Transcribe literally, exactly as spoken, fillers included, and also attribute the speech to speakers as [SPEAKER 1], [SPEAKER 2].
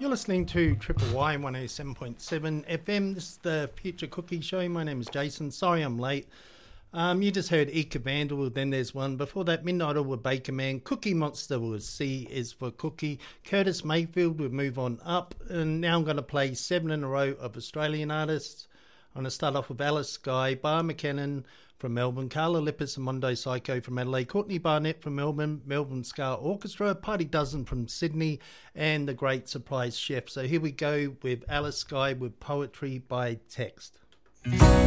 [SPEAKER 1] You're listening to Triple Y one oh seven point seven F M. This is the Future Cookie Show. My name is Jason. Sorry I'm late. Um, you just heard Eka Vandal, then there's one. Before that, Midnight Oil with Baker Man. Cookie Monster was C is for Cookie. Curtis Mayfield with Move On Up. And now I'm going to play seven in a row of Australian artists. I'm going to start off with Alice Skye, Bar McKinnon from Melbourne, Carla Lippis and Mondo Psycho from Adelaide, Courtney Barnett from Melbourne, Melbourne Ska Orchestra, Party Dozen from Sydney, and The Great Surprise Chef. So here we go with Alice Skye with Poetry by Text.